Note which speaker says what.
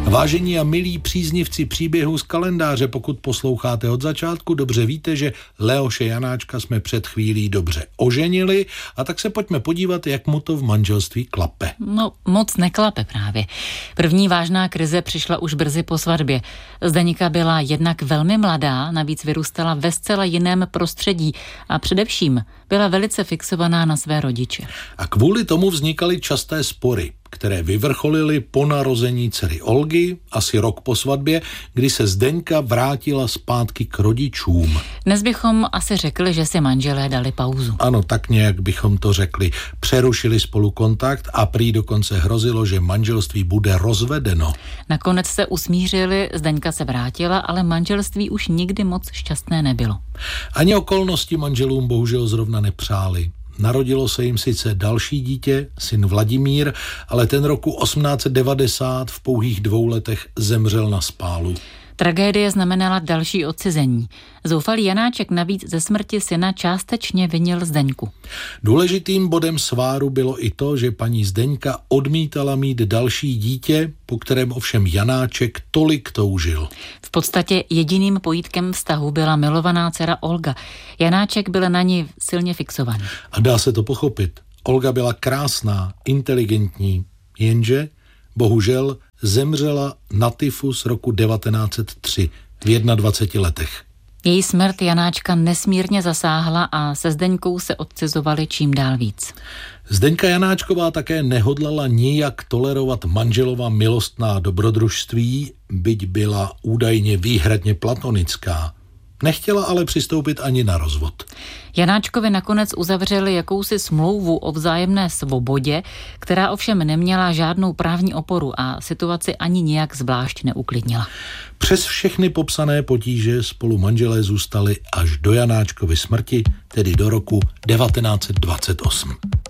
Speaker 1: Vážení a milí příznivci příběhů z kalendáře, pokud posloucháte od začátku, dobře víte, že Leoše Janáčka jsme před chvílí dobře oženili, a tak se pojďme podívat, jak mu to v manželství klape.
Speaker 2: No, moc neklape právě. První vážná krize přišla už brzy po svatbě. Zdeňka byla jednak velmi mladá, navíc vyrůstala ve zcela jiném prostředí a především byla velice fixovaná na své rodiče.
Speaker 1: A kvůli tomu vznikaly časté spory, které vyvrcholily po narození dcery Olgy, asi rok po svatbě, kdy se Zdeňka vrátila zpátky k rodičům.
Speaker 2: Dnes bychom asi řekli, že si manželé dali pauzu.
Speaker 1: Ano, tak nějak bychom to řekli. Přerušili spolu kontakt a prý dokonce hrozilo, že manželství bude rozvedeno.
Speaker 2: Nakonec se usmířili, Zdeňka se vrátila, ale manželství už nikdy moc šťastné nebylo.
Speaker 1: Ani okolnosti manželům bohužel zrovna nepřáli. Narodilo se jim sice další dítě, syn Vladimír, ale ten roku 1890 v pouhých 2 letech zemřel na spálu.
Speaker 2: Tragédie znamenala další odcizení. Zoufalý Janáček navíc ze smrti syna částečně vinil Zdeňku.
Speaker 1: Důležitým bodem sváru bylo i to, že paní Zdeňka odmítala mít další dítě, po kterém ovšem Janáček tolik toužil.
Speaker 2: V podstatě jediným pojítkem vztahu byla milovaná dcera Olga. Janáček byl na ní silně fixovaný.
Speaker 1: A dá se to pochopit. Olga byla krásná, inteligentní, jenže bohužel zemřela na tyfus roku 1903 v 21 letech.
Speaker 2: Její smrt Janáčka nesmírně zasáhla a se Zdeňkou se odcizovali čím dál víc.
Speaker 1: Zdeňka Janáčková také nehodlala nijak tolerovat manželova milostná dobrodružství, byť byla údajně výhradně platonická. Nechtěla ale přistoupit ani na rozvod.
Speaker 2: Janáčkovi nakonec uzavřeli jakousi smlouvu o vzájemné svobodě, která ovšem neměla žádnou právní oporu a situaci ani nijak zvlášť neuklidnila.
Speaker 1: Přes všechny popsané potíže spolu manželé zůstali až do Janáčkovy smrti, tedy do roku 1928.